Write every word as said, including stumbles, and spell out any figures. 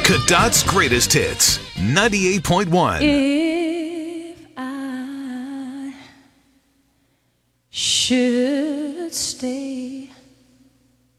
Cadot's Greatest Hits, ninety-eight point one. If I should stay,